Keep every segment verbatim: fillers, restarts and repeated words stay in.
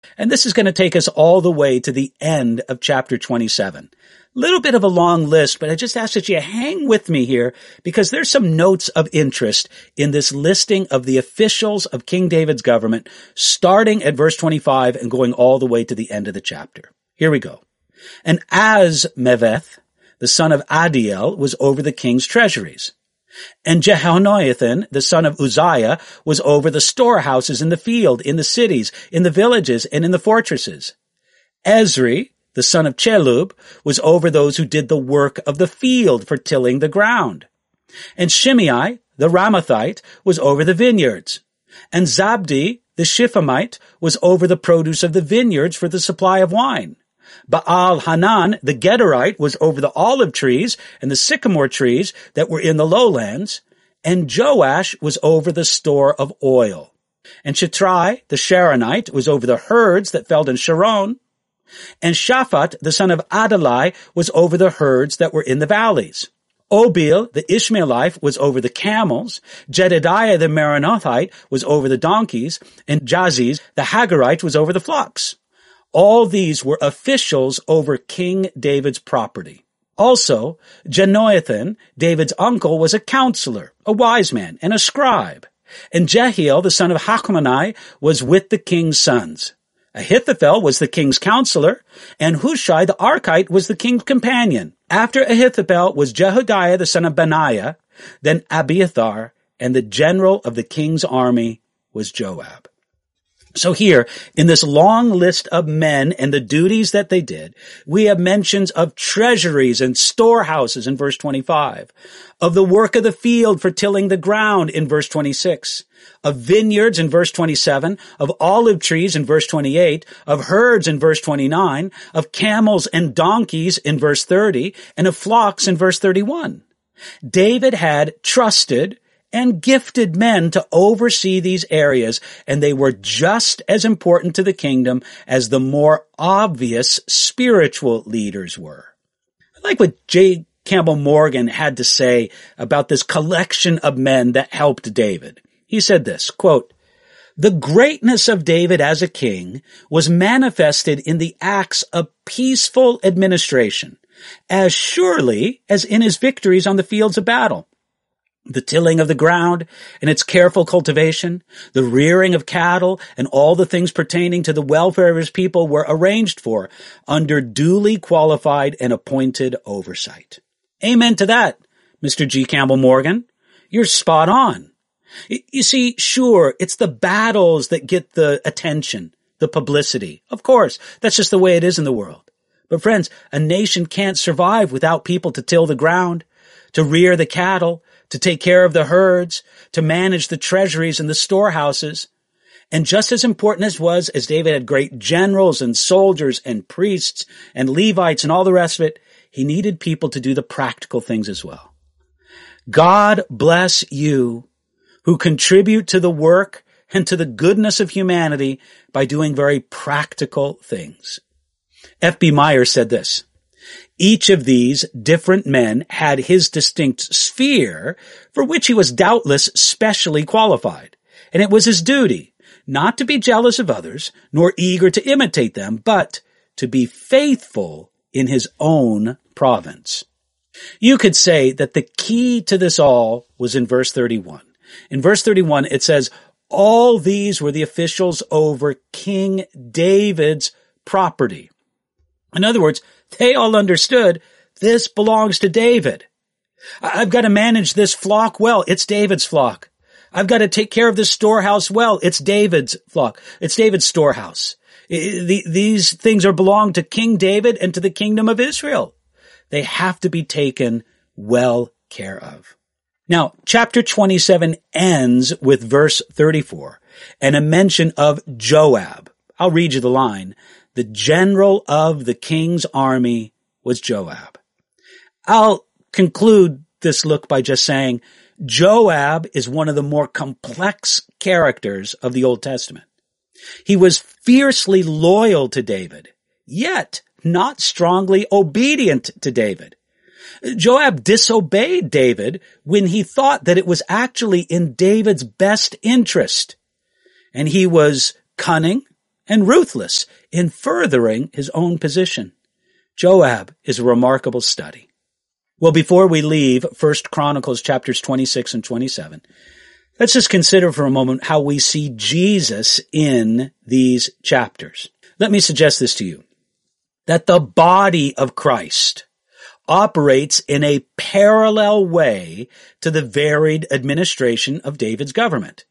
And this is going to take us all the way to the end of chapter twenty-seven. Little bit of a long list, but I just ask that you hang with me here because there's some notes of interest in this listing of the officials of King David's government, starting at verse twenty-five and going all the way to the end of the chapter. Here we go. And Azmaveth, the son of Adiel, was over the king's treasuries. And Jehonathan, the son of Uzziah, was over the storehouses in the field, in the cities, in the villages, and in the fortresses. Ezri, the son of Chelub, was over those who did the work of the field for tilling the ground. And Shimei, the Ramathite, was over the vineyards. And Zabdi, the Shiphomite, was over the produce of the vineyards for the supply of wine. Baal Hanan, the Gederite, was over the olive trees and the sycamore trees that were in the lowlands. And Joash was over the store of oil. And Shitrai, the Sharonite, was over the herds that fell in Sharon. And Shaphat, the son of Adalai, was over the herds that were in the valleys. Obil, the Ishmaelite, was over the camels. Jedidiah, the Meronothite, was over the donkeys. And Jaziz, the Hagarite, was over the flocks. All these were officials over King David's property. Also, Jenoathan, David's uncle, was a counselor, a wise man, and a scribe. And Jehiel, the son of Hachmoni, was with the king's sons. Ahithophel was the king's counselor, and Hushai the Archite was the king's companion. After Ahithophel was Jehodiah the son of Benaiah, then Abiathar, and the general of the king's army was Joab. So here, in this long list of men and the duties that they did, we have mentions of treasuries and storehouses in verse twenty-five, of the work of the field for tilling the ground in verse twenty-six, of vineyards in verse twenty-seven, of olive trees in verse twenty-eight, of herds in verse twenty-nine, of camels and donkeys in verse thirty, and of flocks in verse thirty-one. David had trusted and gifted men to oversee these areas, and they were just as important to the kingdom as the more obvious spiritual leaders were. I like what J. Campbell Morgan had to say about this collection of men that helped David. He said this, quote, "The greatness of David as a king was manifested in the acts of peaceful administration, as surely as in his victories on the fields of battle. The tilling of the ground and its careful cultivation, the rearing of cattle, and all the things pertaining to the welfare of his people were arranged for under duly qualified and appointed oversight." Amen to that, Mister G. Campbell Morgan. You're spot on. You see, sure, it's the battles that get the attention, the publicity. Of course, that's just the way it is in the world. But friends, a nation can't survive without people to till the ground, to rear the cattle, to take care of the herds, to manage the treasuries and the storehouses. And just as important as was, as David had great generals and soldiers and priests and Levites and all the rest of it, he needed people to do the practical things as well. God bless you who contribute to the work and to the goodness of humanity by doing very practical things. F B Meyer said this, "Each of these different men had his distinct sphere for which he was doubtless specially qualified, and it was his duty not to be jealous of others, nor eager to imitate them, but to be faithful in his own province." You could say that the key to this all was in verse thirty-one. In verse thirty-one, it says, all these were the officials over King David's property. In other words, they all understood this belongs to David. I've got to manage this flock well. It's David's flock. I've got to take care of this storehouse well. It's David's flock. It's David's storehouse. These things are belong to King David and to the kingdom of Israel. They have to be taken well care of. Now, chapter twenty-seven ends with verse thirty-four and a mention of Joab. I'll read you the line. The general of the king's army was Joab. I'll conclude this look by just saying Joab is one of the more complex characters of the Old Testament. He was fiercely loyal to David, yet not strongly obedient to David. Joab disobeyed David when he thought that it was actually in David's best interest. And he was cunning and ruthless in furthering his own position. Joab is a remarkable study. Well, before we leave First Chronicles chapters twenty-six and twenty-seven, let's just consider for a moment how we see Jesus in these chapters. Let me suggest this to you, that the body of Christ operates in a parallel way to the varied administration of David's government.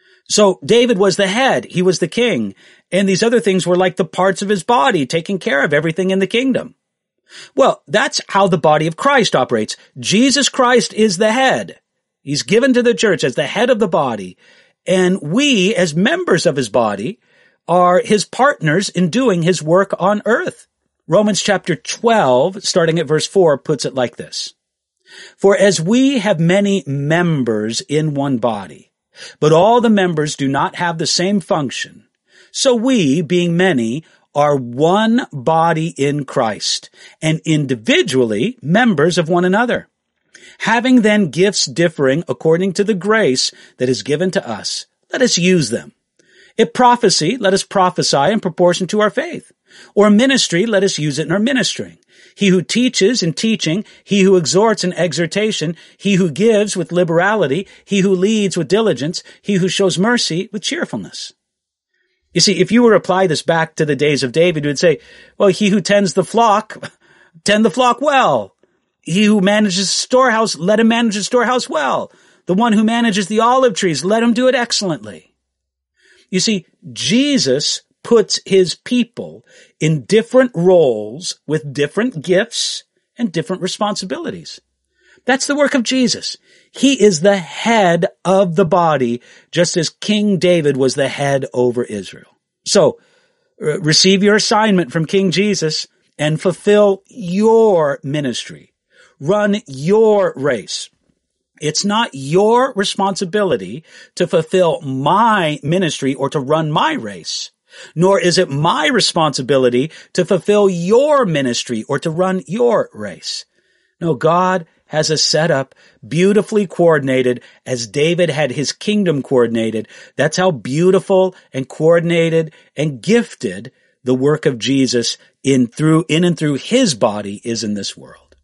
So David was the head, he was the king, and these other things were like the parts of his body taking care of everything in the kingdom. Well, that's how the body of Christ operates. Jesus Christ is the head. He's given to the church as the head of the body, and we, as members of his body, are his partners in doing his work on earth. Romans chapter twelve, starting at verse four, puts it like this. For as we have many members in one body, but all the members do not have the same function, so we, being many, are one body in Christ, and individually members of one another. Having then gifts differing according to the grace that is given to us, let us use them. If prophecy, let us prophesy in proportion to our faith. Or ministry, let us use it in our ministering. He who teaches in teaching, he who exhorts in exhortation, he who gives with liberality, he who leads with diligence, he who shows mercy with cheerfulness. You see, if you were to apply this back to the days of David, you would say, well, he who tends the flock, tend the flock well. He who manages the storehouse, let him manage the storehouse well. The one who manages the olive trees, let him do it excellently. You see, Jesus puts his people in different roles with different gifts and different responsibilities. That's the work of Jesus. He is the head of the body, just as King David was the head over Israel. So, uh, receive your assignment from King Jesus and fulfill your ministry. Run your race. It's not your responsibility to fulfill my ministry or to run my race, nor is it my responsibility to fulfill your ministry or to run your race. No, God has a setup beautifully coordinated as David had his kingdom coordinated. That's how beautiful and coordinated and gifted the work of Jesus in through in and through his body is in this world.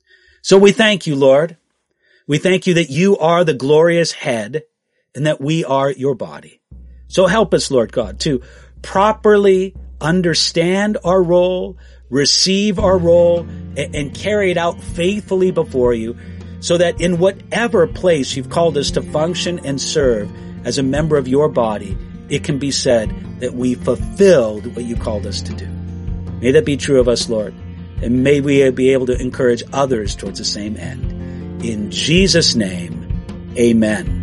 So we thank you, Lord. We thank you that you are the glorious head and that we are your body. So help us, Lord God, to properly understand our role, receive our role, and, and carry it out faithfully before you, so that in whatever place you've called us to function and serve as a member of your body, it can be said that we fulfilled what you called us to do. May that be true of us, Lord, and may we be able to encourage others towards the same end. In Jesus' name, amen.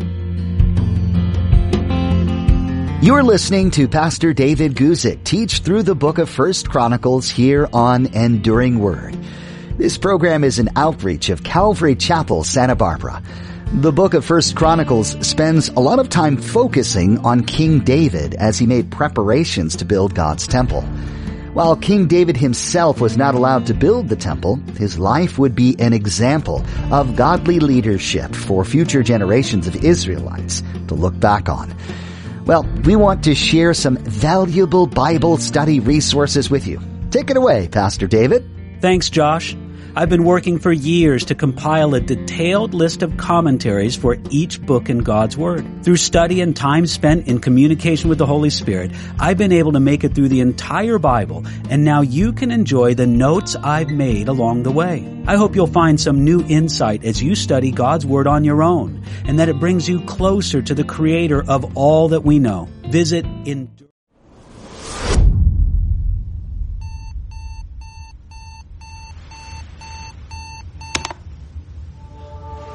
You're listening to Pastor David Guzik teach through the book of First Chronicles here on Enduring Word. This program is an outreach of Calvary Chapel, Santa Barbara. The book of First Chronicles spends a lot of time focusing on King David as he made preparations to build God's temple. While King David himself was not allowed to build the temple, his life would be an example of godly leadership for future generations of Israelites to look back on. Well, we want to share some valuable Bible study resources with you. Take it away, Pastor David. Thanks, Josh. I've been working for years to compile a detailed list of commentaries for each book in God's Word. Through study and time spent in communication with the Holy Spirit, I've been able to make it through the entire Bible, and now you can enjoy the notes I've made along the way. I hope you'll find some new insight as you study God's Word on your own, and that it brings you closer to the Creator of all that we know. Visit in